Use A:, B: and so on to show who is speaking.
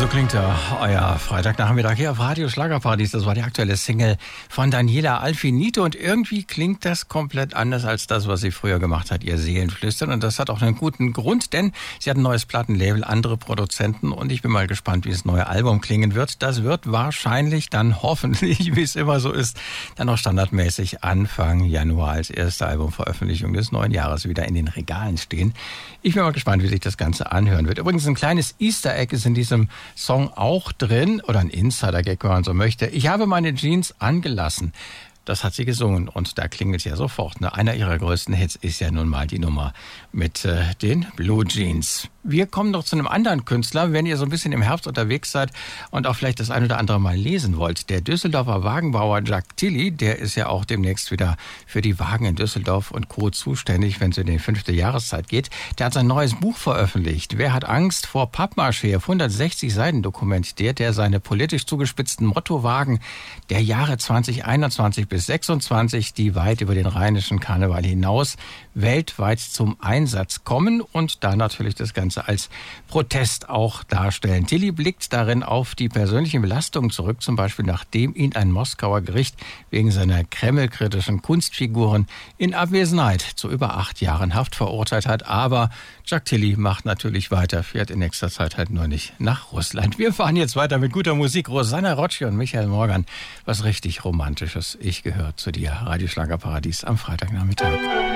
A: So klingt euer Freitagnachmittag hier auf Radio Schlagerparadies. Das war die aktuelle Single von Daniela Alfinito und irgendwie klingt das komplett anders als das, was sie früher gemacht hat, ihr Seelenflüstern. Und das hat auch einen guten Grund, denn sie hat ein neues Plattenlabel, andere Produzenten und ich bin mal gespannt, wie das neue Album klingen wird. Das wird wahrscheinlich dann hoffentlich, wie es immer so ist, dann auch standardmäßig Anfang Januar als erste Albumveröffentlichung des neuen Jahres wieder in den Regalen stehen. Ich bin mal gespannt, wie sich das Ganze anhören wird. Übrigens ein kleines Easter Egg ist in diesem Song auch drin, oder ein Insider-Gag, wenn man so möchte. Ich habe meine Jeans angelassen. Das hat sie gesungen und da klingelt ja sofort. Einer ihrer größten Hits ist ja nun mal die Nummer mit den Blue Jeans. Wir kommen noch zu einem anderen Künstler, wenn ihr so ein bisschen im Herbst unterwegs seid und auch vielleicht das ein oder andere mal lesen wollt. Der Düsseldorfer Wagenbauer Jack Tilly, der ist ja auch demnächst wieder für die Wagen in Düsseldorf und Co. zuständig, wenn es in die 5. Jahreszeit geht. Der hat sein neues Buch veröffentlicht. Wer hat Angst vor Pappmaché? Auf 160 Seiten dokumentiert er seine politisch zugespitzten Mottowagen der Jahre 2021 bis 26, die weit über den rheinischen Karneval hinaus weltweit zum Einsatz kommen und da natürlich das Ganze als Protest auch darstellen. Tilly blickt darin auf die persönlichen Belastungen zurück, zum Beispiel nachdem ihn ein Moskauer Gericht wegen seiner kremlkritischen Kunstfiguren in Abwesenheit zu über 8 Jahren Haft verurteilt hat. Aber Jack Tilly macht natürlich weiter, fährt in nächster Zeit halt nur nicht nach Russland. Wir fahren jetzt weiter mit guter Musik. Rosanna Rocci und Michael Morgan. Was richtig Romantisches. Ich gehöre zu dir. Radio Schlagerparadies am Freitagnachmittag.